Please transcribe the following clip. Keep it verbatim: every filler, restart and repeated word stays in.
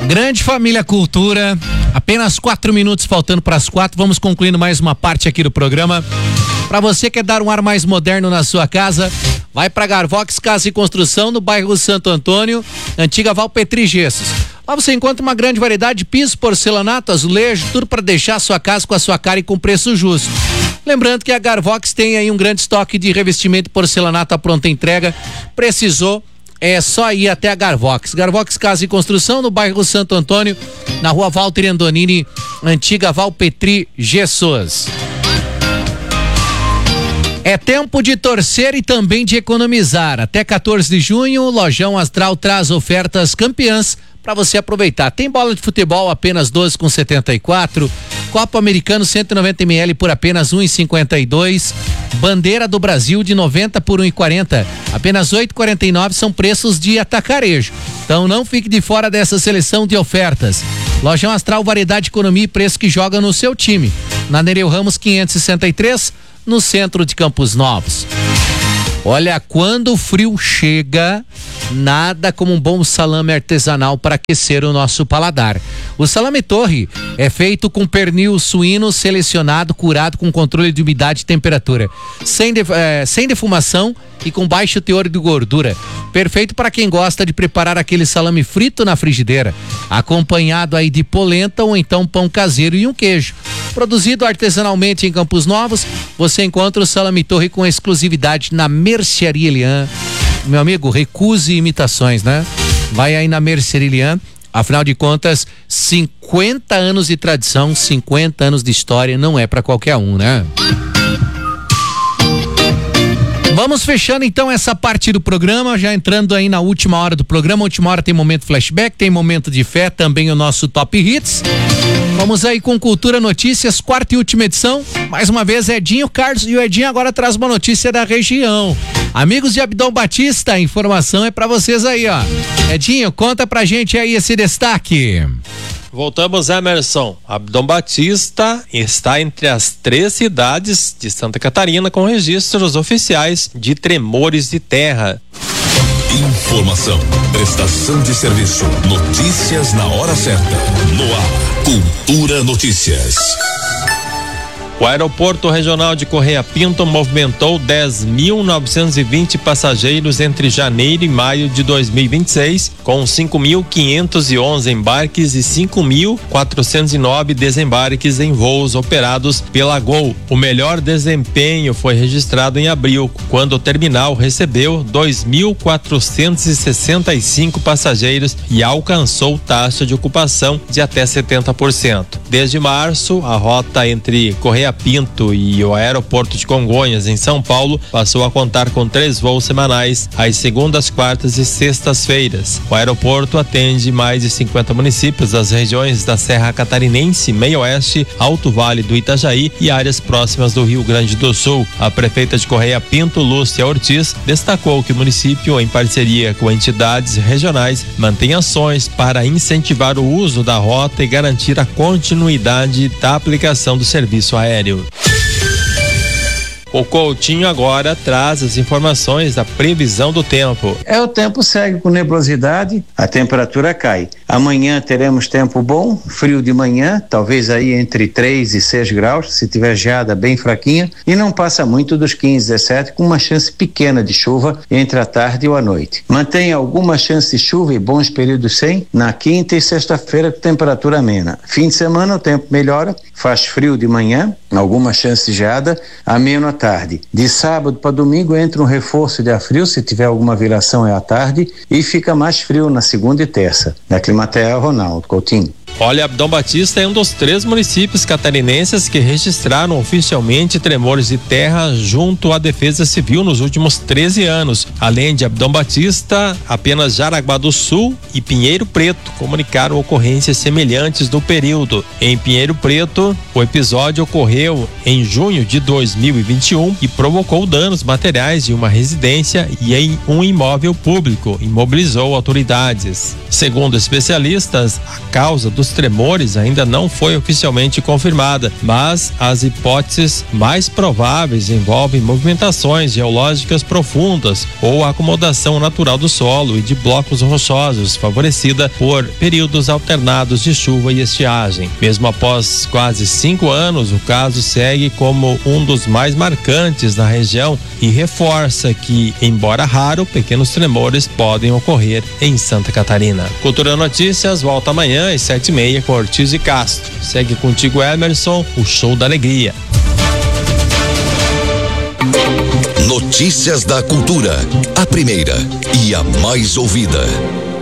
Grande família Cultura, apenas quatro minutos faltando para as quatro, vamos concluindo mais uma parte aqui do programa. Para você que quer dar um ar mais moderno na sua casa, vai para Garvox Casa e Construção, no bairro Santo Antônio, antiga Valpetri Gessos. Lá você encontra uma grande variedade de piso, porcelanato, azulejo, tudo para deixar a sua casa com a sua cara e com preço justo. Lembrando que a Garvox tem aí um grande estoque de revestimento e porcelanato à pronta entrega. Precisou, é só ir até a Garvox. Garvox Casa e Construção, no bairro Santo Antônio, na rua Walter Andonini, antiga Valpetri Gessos. É tempo de torcer e também de economizar. Até quatorze de junho, o Lojão Astral traz ofertas campeãs para você aproveitar. Tem bola de futebol apenas doze reais e setenta e quatro centavos, copo americano cento e noventa mililitros por apenas um real e cinquenta e dois centavos, bandeira do Brasil de noventa por um real e quarenta centavos, apenas oito reais e quarenta e nove centavos, são preços de atacarejo. Então não fique de fora dessa seleção de ofertas. Lojão Astral, variedade, economia e preço que joga no seu time. Na Nereu Ramos quinhentos e sessenta e três, no centro de Campos Novos. Olha, quando o frio chega, nada como um bom salame artesanal para aquecer o nosso paladar. O salame torre é feito com pernil suíno selecionado, curado com controle de umidade e temperatura, sem, def, é, sem defumação e com baixo teor de gordura. Perfeito para quem gosta de preparar aquele salame frito na frigideira, acompanhado aí de polenta ou então pão caseiro e um queijo. Produzido artesanalmente em Campos Novos, você encontra o salame torre com exclusividade na Mercearia Elian. Meu amigo, recuse imitações, né? Vai aí na Mercearia Elian. Afinal de contas, cinquenta anos de tradição, cinquenta anos de história, não é para qualquer um, né? Vamos fechando então essa parte do programa, já entrando aí na última hora do programa. Última hora tem momento flashback, tem momento de fé, também o nosso Top Hits. Vamos aí com Cultura Notícias, quarta e última edição. Mais uma vez, Edinho Carlos, e o Edinho agora traz uma notícia da região. Amigos de Abdom Batista, a informação é pra vocês aí, ó. Edinho, conta pra gente aí esse destaque. Voltamos, Emerson. Abdom Batista está entre as três cidades de Santa Catarina com registros oficiais de tremores de terra. Informação, prestação de serviço, notícias na hora certa. No ar, Cultura Notícias. O aeroporto regional de Correia Pinto movimentou dez mil novecentos e vinte passageiros entre janeiro e maio de dois mil e vinte e seis, com cinco mil quinhentos e onze embarques e cinco mil quatrocentos e nove desembarques em voos operados pela Gol. O melhor desempenho foi registrado em abril, quando o terminal recebeu dois mil quatrocentos e sessenta e cinco passageiros e alcançou taxa de ocupação de até setenta por cento. Desde março, a rota entre Correia Pinto e o aeroporto de Congonhas, em São Paulo, passou a contar com três voos semanais às segundas, quartas e sextas-feiras. O aeroporto atende mais de cinquenta municípios das regiões da Serra Catarinense, Meio Oeste, Alto Vale do Itajaí e áreas próximas do Rio Grande do Sul. A prefeita de Correia Pinto, Lúcia Ortiz, destacou que o município, em parceria com entidades regionais, mantém ações para incentivar o uso da rota e garantir a continuidade da aplicação do serviço aéreo. O Coutinho agora traz as informações da previsão do tempo. É, o tempo segue com nebulosidade, a temperatura cai. Amanhã teremos tempo bom, frio de manhã, talvez aí entre três e seis graus, se tiver geada bem fraquinha, e não passa muito dos quinze, dezessete, com uma chance pequena de chuva entre a tarde e a noite. Mantém alguma chance de chuva e bons períodos sem na quinta e sexta-feira com temperatura amena. Fim de semana o tempo melhora, faz frio de manhã, alguma chance de geada, ameno à tarde. De sábado para domingo entra um reforço de ar frio, se tiver alguma viração é à tarde, e fica mais frio na segunda e terça. Da Climatea, Ronaldo Coutinho. Olha, Abdom Batista é um dos três municípios catarinenses que registraram oficialmente tremores de terra junto à Defesa Civil nos últimos treze anos. Além de Abdom Batista, apenas Jaraguá do Sul e Pinheiro Preto comunicaram ocorrências semelhantes no período. Em Pinheiro Preto, o episódio ocorreu em junho de dois mil e vinte e um e provocou danos materiais em uma residência e em um imóvel público, imobilizou autoridades. Segundo especialistas, a causa do dos tremores ainda não foi oficialmente confirmada, mas as hipóteses mais prováveis envolvem movimentações geológicas profundas ou acomodação natural do solo e de blocos rochosos, favorecida por períodos alternados de chuva e estiagem. Mesmo após quase cinco anos, o caso segue como um dos mais marcantes na região e reforça que, embora raro, pequenos tremores podem ocorrer em Santa Catarina. Cultura Notícias volta amanhã às sete e meia com Ortiz e Castro. Segue contigo, Emerson, o show da alegria. Notícias da Cultura, a primeira e a mais ouvida.